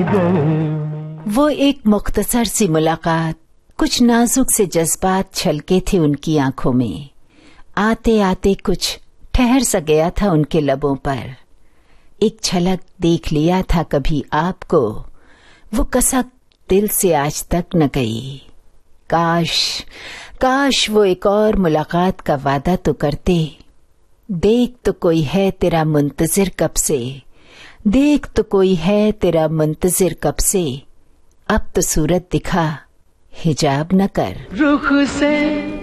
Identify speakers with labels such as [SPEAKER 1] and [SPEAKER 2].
[SPEAKER 1] वो एक मुख्तसर सी मुलाकात, कुछ नाजुक से जज्बात छलके थे उनकी आंखों में। आते आते कुछ ठहर सा गया था उनके लबों पर। एक झलक देख लिया था कभी आपको, वो कसक दिल से आज तक न गई। काश काश वो एक और मुलाकात का वादा तो करते। देख तो कोई है तेरा मुंतजिर कब से, देख तो कोई है तेरा मुंतजिर कब से, अब तो सूरत दिखा हिजाब न कर।
[SPEAKER 2] रुख से